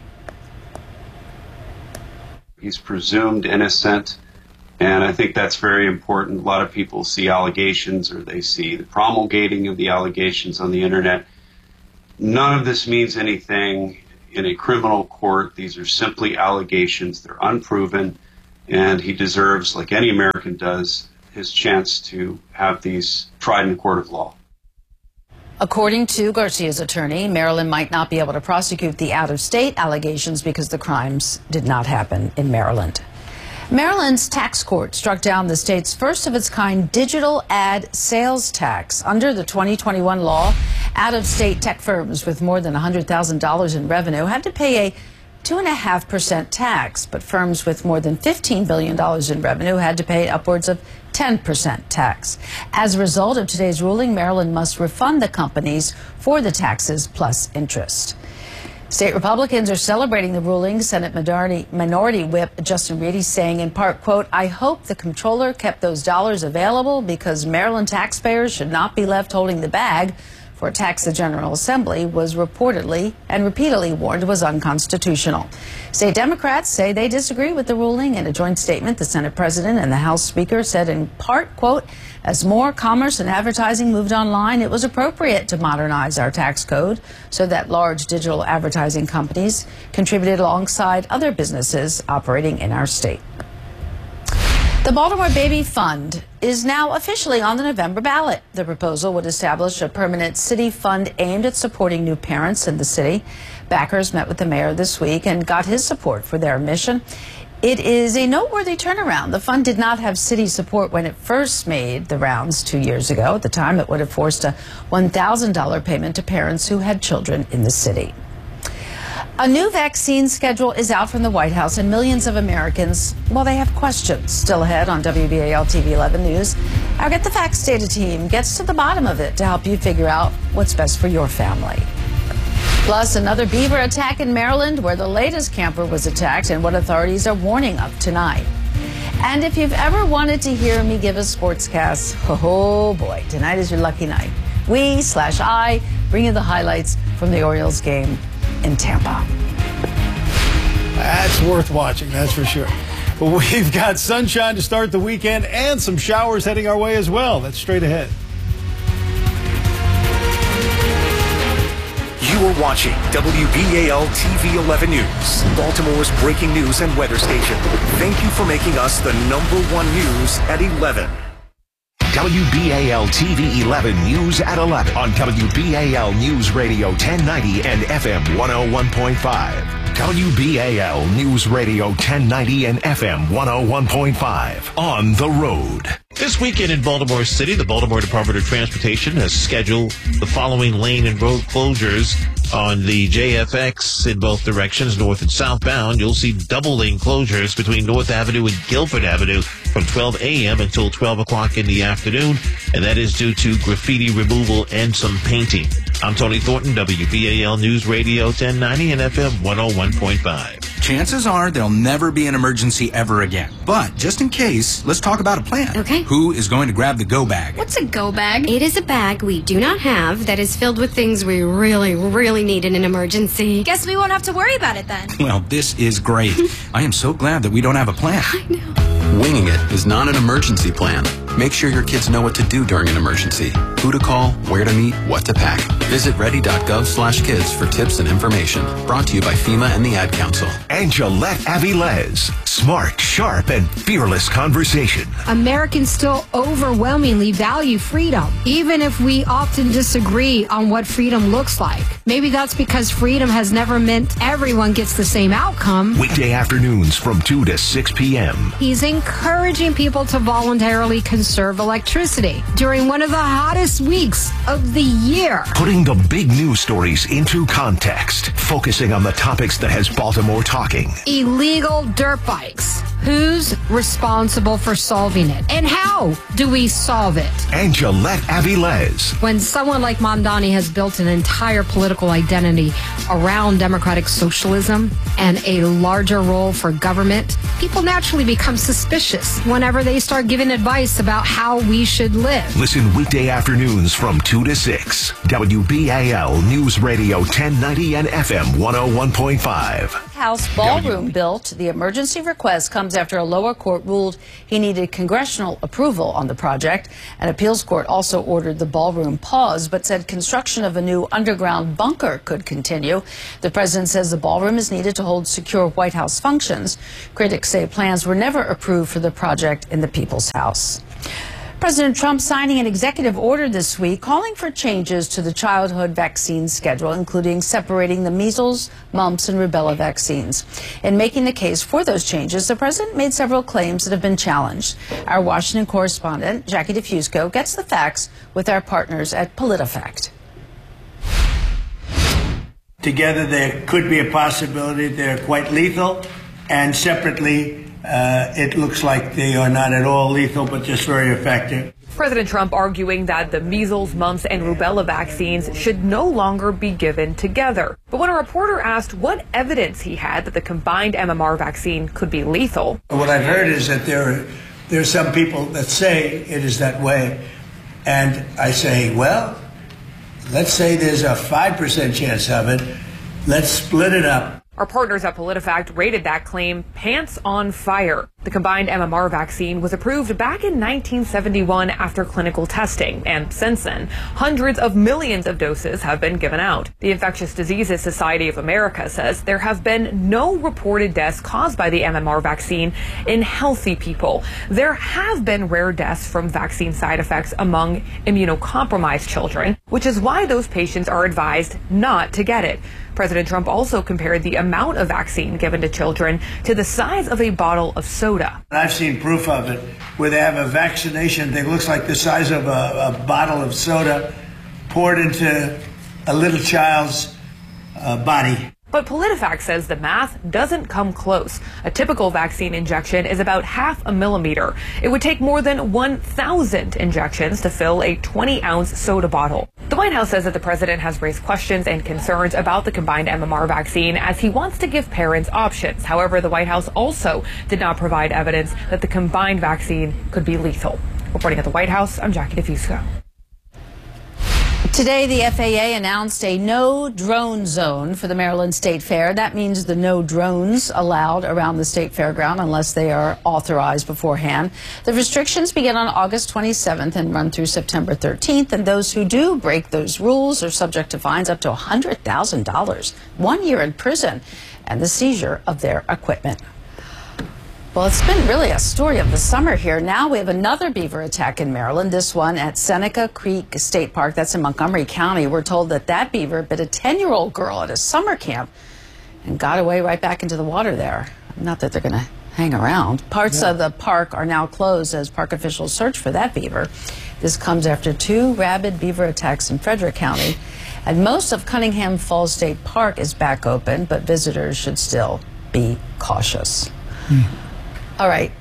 He's presumed innocent, and I think that's very important. A lot of people see allegations, or they see the promulgating of the allegations on the internet. None of this means anything in a criminal court. These are simply allegations. They're unproven, and he deserves, like any American does, his chance to have these tried in a court of law. According to Garcia's attorney, Maryland might not be able to prosecute the out-of-state allegations because the crimes did not happen in Maryland. Maryland's tax court struck down the state's first-of-its-kind digital ad sales tax. Under the 2021 law, out-of-state tech firms with more than $100,000 in revenue had to pay a 2.5% tax, but firms with more than $15 billion in revenue had to pay upwards of 10% tax. As a result of today's ruling, Maryland must refund the companies for the taxes plus interest. State Republicans are celebrating the ruling. Senate Minority Whip Justin Reedy saying in part, quote, "I hope the comptroller kept those dollars available because Maryland taxpayers should not be left holding the bag for a tax the General Assembly was reportedly and repeatedly warned was unconstitutional." State Democrats say they disagree with the ruling. In a joint statement, the Senate President and the House Speaker said in part, quote, "As more commerce and advertising moved online, it was appropriate to modernize our tax code so that large digital advertising companies contributed alongside other businesses operating in our state." The Baltimore Baby Fund is now officially on the November ballot. The proposal would establish a permanent city fund aimed at supporting new parents in the city. Backers met with the mayor this week and got his support for their mission. It is a noteworthy turnaround. The fund did not have city support when it first made the rounds 2 years ago. At the time, it would have forced a $1,000 payment to parents who had children in the city. A new vaccine schedule is out from the White House, and millions of Americans, well, they have questions. Still ahead on WBAL TV 11 News, our Get the Facts data team gets to the bottom of it to help you figure out what's best for your family. Plus, another beaver attack in Maryland, where the latest camper was attacked and what authorities are warning of tonight. And if you've ever wanted to hear me give a sportscast, oh boy, tonight is your lucky night. I bring you the highlights from the Orioles game in Tampa. That's worth watching, that's for sure. But we've got sunshine to start the weekend and some showers heading our way as well. That's straight ahead. You are watching WBAL TV 11 News, Baltimore's breaking news and weather station. Thank you for making us the #1 news at 11. WBAL TV 11 News at 11 on WBAL News Radio 1090 and FM 101.5. WBAL News Radio 1090 and FM 101.5 on the road. This weekend in Baltimore City, the Baltimore Department of Transportation has scheduled the following lane and road closures on the JFX in both directions, north and southbound. You'll see double lane closures between North Avenue and Guilford Avenue from 12 a.m. until 12 o'clock in the afternoon, and that is due to graffiti removal and some painting. I'm Tony Thornton, WBAL News Radio 1090 and FM 101.5. Chances are there'll never be an emergency ever again. But just in case, let's talk about a plan. Okay. Who is going to grab the go bag? What's a go bag? It is a bag we do not have that is filled with things we really, really need in an emergency. Guess we won't have to worry about it then. Well, this is great. I am so glad that we don't have a plan. I know. Winging it is not an emergency plan. Make sure your kids know what to do during an emergency. Who to call, where to meet, what to pack. Visit ready.gov/kids for tips and information. Brought to you by FEMA and the Ad Council. And Gillette Avilés. Smart, sharp, and fearless conversation. Americans still overwhelmingly value freedom, even if we often disagree on what freedom looks like. Maybe that's because freedom has never meant everyone gets the same outcome. Weekday afternoons from 2 to 6 p.m. He's encouraging people to voluntarily conserve electricity during one of the hottest weeks of the year. Putting the big news stories into context, focusing on the topics that has Baltimore talking. talking. Illegal dirt bikes. Who's responsible for solving it? And how do we solve it? And Gillette Avilés. When someone like Mamdani has built an entire political identity around democratic socialism and a larger role for government, people naturally become suspicious whenever they start giving advice about how we should live. Listen weekday afternoons from 2 to 6. WBAL News Radio 1090 and FM 101.5. House ballroom built. The emergency request comes after a lower court ruled he needed congressional approval on the project. An appeals court also ordered the ballroom paused, but said construction of a new underground bunker could continue. The president says the ballroom is needed to hold secure White House functions. Critics say plans were never approved for the project in the People's House. President Trump signing an executive order this week calling for changes to the childhood vaccine schedule, including separating the measles, mumps, and rubella vaccines. In making the case for those changes, the president made several claims that have been challenged. Our Washington correspondent, Jackie DeFusco, gets the facts with our partners at PolitiFact. Together, there could be a possibility they're quite lethal, and separately, it looks like they are not at all lethal, but just very effective. President Trump arguing that the measles, mumps, and rubella vaccines should no longer be given together. But when a reporter asked what evidence he had that the combined MMR vaccine could be lethal. What I've heard is that there are some people that say it is that way. And I say, well, let's say there's a 5% chance of it. Let's split it up. Our partners at PolitiFact rated that claim pants on fire. The combined MMR vaccine was approved back in 1971 after clinical testing, and since then, hundreds of millions of doses have been given out. The Infectious Diseases Society of America says there have been no reported deaths caused by the MMR vaccine in healthy people. There have been rare deaths from vaccine side effects among immunocompromised children, which is why those patients are advised not to get it. President Trump also compared the amount of vaccine given to children to the size of a bottle of soda. I've seen proof of it where they have a vaccination that looks like the size of a bottle of soda poured into a little child's body. But PolitiFact says the math doesn't come close. A typical vaccine injection is about 0.5 millimeter. It would take more than 1,000 injections to fill a 20-ounce soda bottle. The White House says that the president has raised questions and concerns about the combined MMR vaccine as he wants to give parents options. However, the White House also did not provide evidence that the combined vaccine could be lethal. Reporting at the White House, I'm Jackie DeFusco. Today, the FAA announced a no-drone zone for the Maryland State Fair. That means the no drones allowed around the state fairground unless they are authorized beforehand. The restrictions begin on August 27th and run through September 13th, and those who do break those rules are subject to fines up to $100,000, 1 year in prison, and the seizure of their equipment. Well, it's been really a story of the summer here. Now we have another beaver attack in Maryland, this one at Seneca Creek State Park. That's in Montgomery County. We're told that that beaver bit a 10-year-old girl at a summer camp and got away right back into the water there. Not that they're going to hang around. Parts of the park are now closed as park officials search for that beaver. This comes after 2 rabid beaver attacks in Frederick County. And most of Cunningham Falls State Park is back open, but visitors should still be cautious. All right.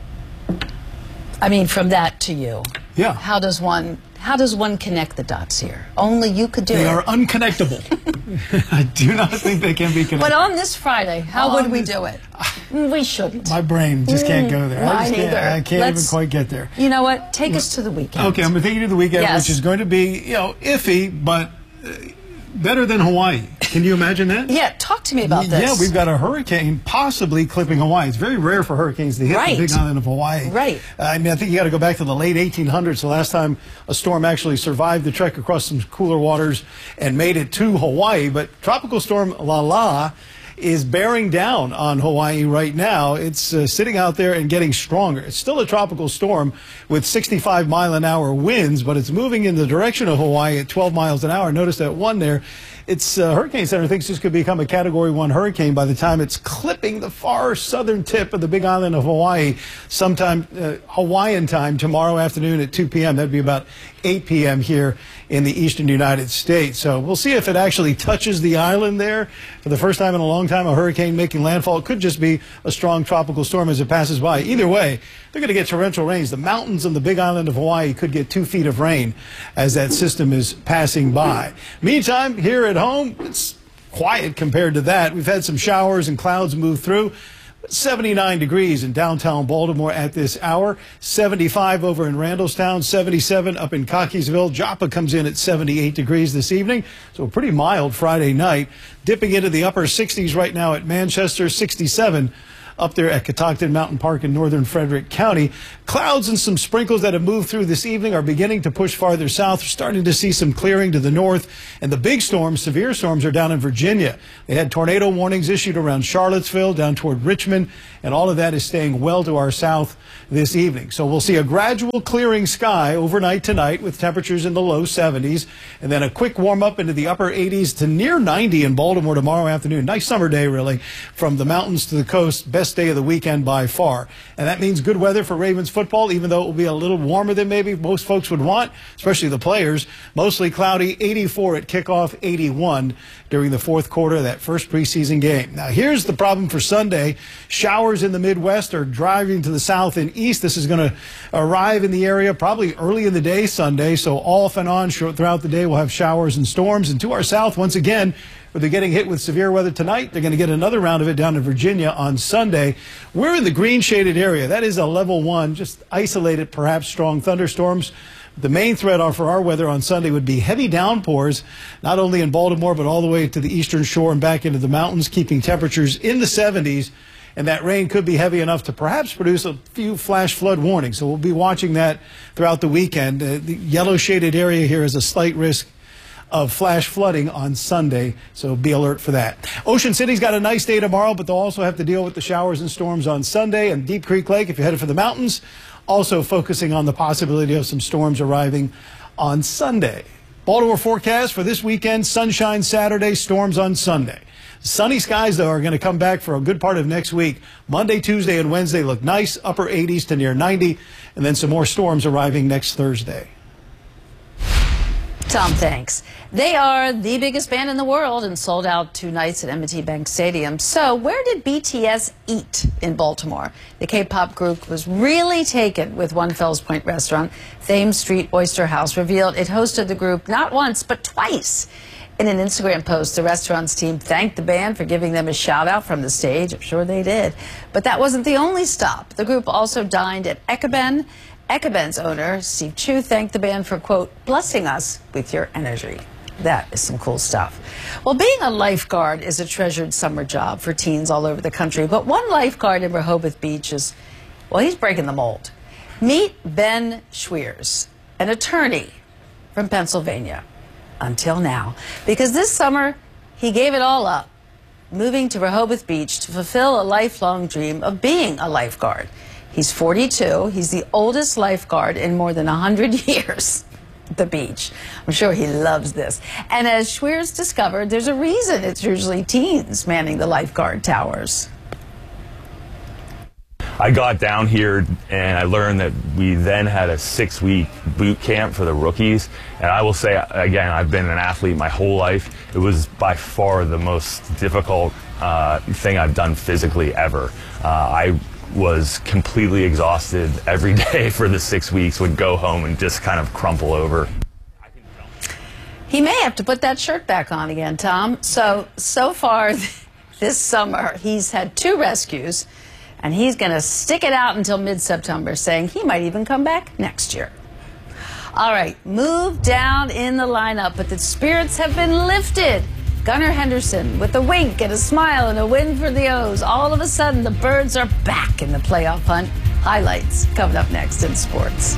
I mean, from that to you. Yeah. How does one connect the dots here? Only you could do it. They are unconnectable. I do not think they can be connected. But on this Friday, how would we do it? We shouldn't. My brain just can't go there. I can't even quite get there. You know what? Take us to the weekend. Okay, I'm going to take you to the weekend, which is going to be, iffy, but better than Hawaii. Can you imagine that? Yeah, talk to me about this. Yeah, we've got a hurricane possibly clipping Hawaii. It's very rare for hurricanes to hit the big island of Hawaii. Right. I mean, I think you got to go back to the late 1800s, the last time a storm actually survived the trek across some cooler waters and made it to Hawaii. But Tropical Storm Lala is bearing down on Hawaii right now. It's sitting out there and getting stronger. It's still a tropical storm with 65-mile-an-hour winds, but it's moving in the direction of Hawaii at 12 miles an hour. Notice that one there. Its Hurricane Center thinks this could become a Category 1 hurricane by the time it's clipping the far southern tip of the big island of Hawaii sometime Hawaiian time tomorrow afternoon at 2 p.m. That'd be about 8 p.m. here in the eastern United States. So we'll see if it actually touches the island there for the first time in a long time. time a hurricane making landfall. It could just be a strong tropical storm as it passes by. Either way, they're going to get torrential rains. The mountains on the big island of Hawaii could get 2 feet of rain as that system is passing by. Meantime, here at home, it's quiet compared to that. We've had some showers and clouds move through. 79 degrees in downtown Baltimore at this hour. 75 over in Randallstown. 77 up in Cockeysville. Joppa comes in at 78 degrees this evening. So a pretty mild Friday night. Dipping into the upper 60s right now at Manchester. 67 up there at Catoctin Mountain Park in northern Frederick County. Clouds and some sprinkles that have moved through this evening are beginning to push farther south. We're starting to see some clearing to the north. And the big storms, severe storms, are down in Virginia. They had tornado warnings issued around Charlottesville, down toward Richmond, and all of that is staying well to our south this evening. So we'll see a gradual clearing sky overnight tonight with temperatures in the low 70s, and then a quick warm up into the upper 80s to near 90 in Baltimore tomorrow afternoon. Nice summer day, really, from the mountains to the coast. Best day of the weekend by far. And that means good weather for Ravens football, even though it will be a little warmer than maybe most folks would want, especially the players. Mostly cloudy, 84 at kickoff, 81 during the fourth quarter of that first preseason game. Now, here's the problem for Sunday. Showers in the Midwest are driving to the south and east. This is going to arrive in the area probably early in the day Sunday, so off and on throughout the day we'll have showers and storms. And to our south, once again, where they're getting hit with severe weather tonight, they're going to get another round of it down in Virginia on Sunday. We're in the green shaded area. That is a level 1, just isolated, perhaps strong thunderstorms. The main threat for our weather on Sunday would be heavy downpours, not only in Baltimore, but all the way to the eastern shore and back into the mountains, keeping temperatures in the 70s. And that rain could be heavy enough to perhaps produce a few flash flood warnings. So we'll be watching that throughout the weekend. The yellow shaded area here is a slight risk of flash flooding on Sunday, so be alert for that. Ocean City's got a nice day tomorrow, but they'll also have to deal with the showers and storms on Sunday. And Deep Creek Lake, if you're headed for the mountains, also focusing on the possibility of some storms arriving on Sunday. Baltimore forecast for this weekend: sunshine Saturday, storms on Sunday. Sunny skies, though, are going to come back for a good part of next week. Monday, Tuesday, and Wednesday look nice, upper 80s to near 90, and then some more storms arriving next Thursday. Tom, thanks. They are the biggest band in the world and sold out 2 nights at M&T Bank Stadium. So where did BTS eat in Baltimore? The K-pop group was really taken with One Fells Point restaurant. Thames Street Oyster House revealed it hosted the group not once, but twice. In an Instagram post, the restaurant's team thanked the band for giving them a shout-out from the stage. I'm sure they did. But that wasn't the only stop. The group also dined at Ekaben. Ekaben's owner, Steve Chu, thanked the band for, quote, blessing us with your energy. That is some cool stuff. Well, being a lifeguard is a treasured summer job for teens all over the country. But one lifeguard in Rehoboth Beach is, well, he's breaking the mold. Meet Ben Schweers, an attorney from Pennsylvania. Until now. Because this summer, he gave it all up, moving to Rehoboth Beach to fulfill a lifelong dream of being a lifeguard. He's 42. He's the oldest lifeguard in more than 100 years at the beach. I'm sure he loves this. And as Schweers discovered, there's a reason it's usually teens manning the lifeguard towers. I got down here and I learned that we then had a 6-week boot camp for the rookies. And I will say, again, I've been an athlete my whole life. It was by far the most difficult thing I've done physically ever. I was completely exhausted every day for the 6 weeks, would go home and just kind of crumple over. He may have to put that shirt back on again, Tom. So far this summer, he's had 2 rescues, and he's going to stick it out until mid-September, saying he might even come back next year. All right, move down in the lineup, but the spirits have been lifted. Gunnar Henderson with a wink and a smile and a win for the O's. All of a sudden, the Birds are back in the playoff hunt. Highlights coming up next in sports.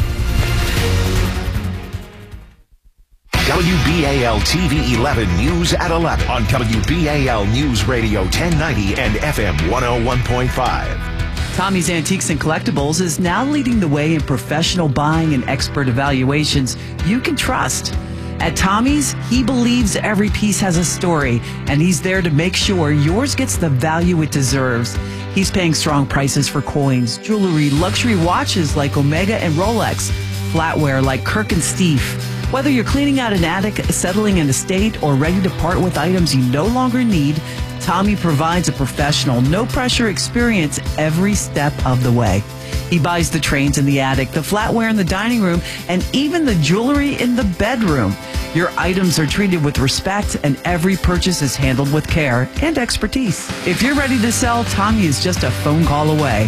WBAL TV 11 News at 11 on WBAL News Radio 1090 and FM 101.5. Tommy's Antiques and Collectibles is now leading the way in professional buying and expert evaluations you can trust. At Tommy's, he believes every piece has a story, and he's there to make sure yours gets the value it deserves. He's paying strong prices for coins, jewelry, luxury watches like Omega and Rolex, flatware like Kirk and Steve. Whether you're cleaning out an attic, settling an estate, or ready to part with items you no longer need, Tommy provides a professional, no-pressure experience every step of the way. He buys the trains in the attic, the flatware in the dining room, and even the jewelry in the bedroom. Your items are treated with respect, and every purchase is handled with care and expertise. If you're ready to sell, Tommy is just a phone call away.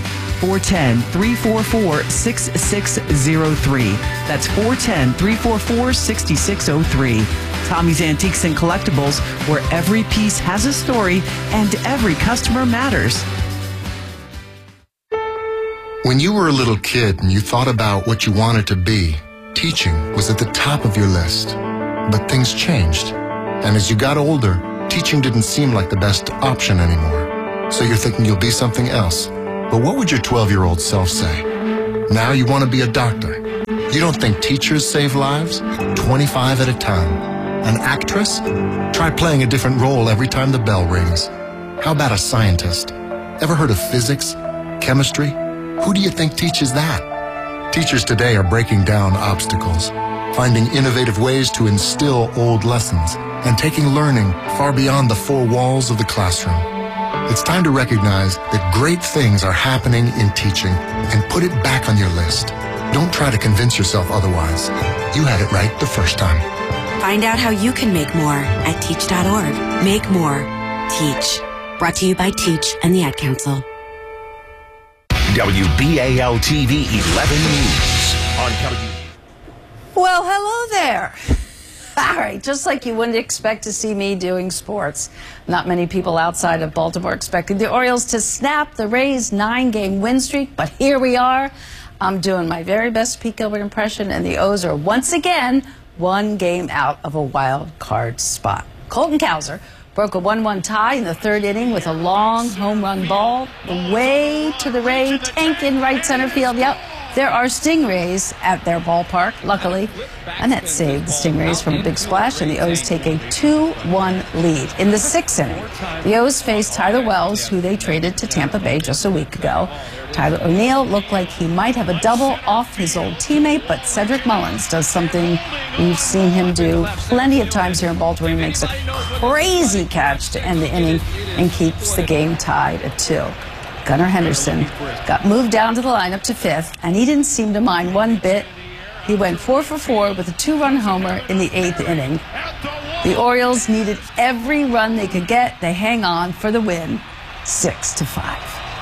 410-344-6603. That's 410-344-6603. Tommy's Antiques and Collectibles, where every piece has a story and every customer matters. When you were a little kid and you thought about what you wanted to be, teaching was at the top of your list. But things changed. And as you got older, teaching didn't seem like the best option anymore. So you're thinking you'll be something else. But what would your 12-year-old self say? Now you want to be a doctor. You don't think teachers save lives? 25 at a time. An actress? Try playing a different role every time the bell rings. How about a scientist? Ever heard of physics? Chemistry? Who do you think teaches that? Teachers today are breaking down obstacles, finding innovative ways to instill old lessons, and taking learning far beyond the four walls of the classroom. It's time to recognize that great things are happening in teaching and put it back on your list. Don't try to convince yourself otherwise. You had it right the first time. Find out how you can make more at teach.org. Make more. Teach. Brought to you by Teach and the Ad Council. WBAL TV 11 News on WBAL. Well, hello there. All right, just like you wouldn't expect to see me doing sports, not many people outside of Baltimore expected the Orioles to snap the Rays' 9-game win streak, but here we are. I'm doing my very best Pete Gilbert impression, and the O's are once again 1 game out of a wild card spot. Colton Cowser broke a 1-1 tie in the 3rd inning with a long home run ball away to the Ray tank in right center field. Yep, there are Stingrays at their ballpark, luckily. Annette saved the Stingrays from a big splash, and the O's take a 2-1 lead. In the 6th inning, the O's faced Tyler Wells, who they traded to Tampa Bay just a week ago. Tyler O'Neill looked like he might have a double off his old teammate, but Cedric Mullins does something we've seen him do plenty of times here in Baltimore. He makes a crazy catch to end the inning and keeps the game tied at 2. Gunnar Henderson got moved down to the lineup to 5th, and he didn't seem to mind one bit. He went 4 for 4 with a 2-run homer in the 8th inning. The Orioles needed every run they could get. They hang on for the win, 6-5.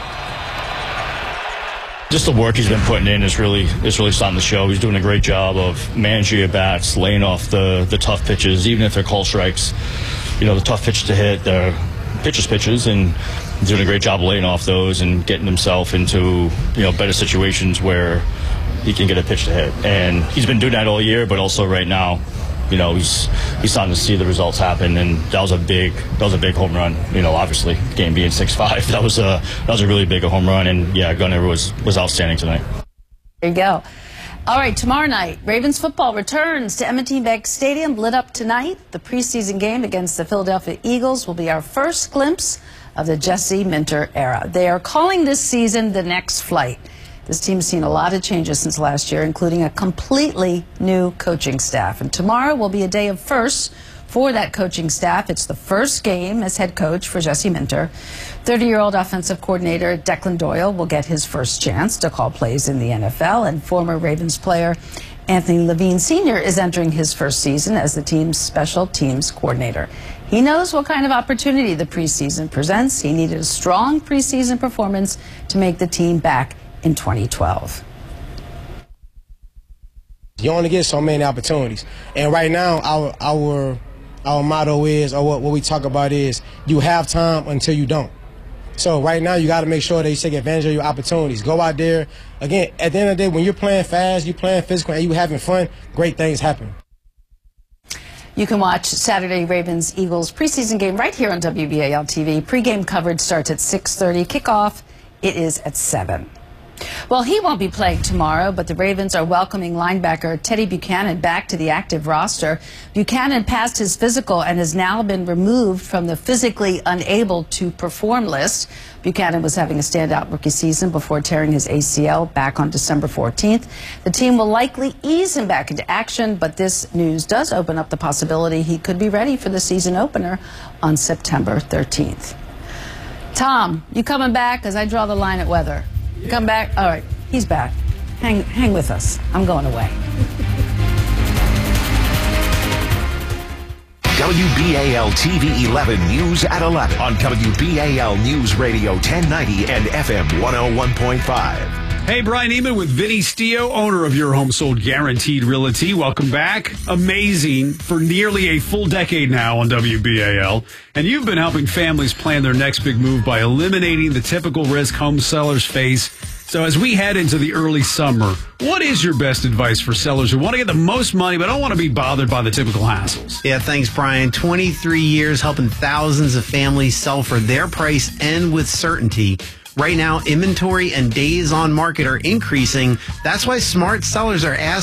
Just the work he's been putting in is really starting to show. He's doing a great job of managing at bats, laying off the tough pitches, even if they're called strikes. You know, the tough pitch to hit, the pitches, and he's doing a great job of laying off those and getting himself into, you know, better situations where he can get a pitch to hit. And he's been doing that all year, but also right now, you know, he's starting to see the results happen, and that was a big home run. You know, obviously, the game being 6-5, that was a really big home run, and yeah, Gunnar was outstanding tonight. There you go. All right, tomorrow night, Ravens football returns to M&T Bank Stadium, lit up tonight. The preseason game against the Philadelphia Eagles will be our first glimpse of the Jesse Minter era. They are calling this season the next flight. This team's seen a lot of changes since last year, including a completely new coaching staff. And tomorrow will be a day of firsts for that coaching staff. It's the first game as head coach for Jesse Minter. 30-year-old offensive coordinator Declan Doyle will get his first chance to call plays in the NFL, and former Ravens player Anthony Levine Sr. is entering his first season as the team's special teams coordinator. He knows what kind of opportunity the preseason presents. He needed a strong preseason performance to make the team back in 2012. You only get so many opportunities, and right now our motto is, or what we talk about is, you have time until you don't. So right now you got to make sure that you take advantage of your opportunities. Go out there. Again, at the end of the day, when you're playing fast, you're playing physical, and you're having fun, great things happen. You can watch Saturday Ravens-Eagles preseason game right here on WBAL TV. Pre-game coverage starts at 6:30. Kickoff, it is at 7. Well, he won't be playing tomorrow, but the Ravens are welcoming linebacker Teddy Buchanan back to the active roster. Buchanan passed his physical and has now been removed from the physically unable to perform list. Buchanan was having a standout rookie season before tearing his ACL back on December 14th. The team will likely ease him back into action, but this news does open up the possibility he could be ready for the season opener on September 13th. Tom, you coming back? Because I draw the line at weather. Come back? All right, he's back. Hang with us. I'm going away. WBAL TV 11 News at 11 on WBAL News Radio 1090 and FM 101.5. Hey, Brian Eman with Vinny Stio, owner of Your Home Sold Guaranteed Realty. Welcome back. Amazing for nearly a full decade now on WBAL. And you've been helping families plan their next big move by eliminating the typical risk home sellers face. So as we head into the early summer, what is your best advice for sellers who want to get the most money but don't want to be bothered by the typical hassles? Yeah, thanks, Brian. 23 years helping thousands of families sell for their price and with certainty. Right now, inventory and days on market are increasing. That's why smart sellers are asking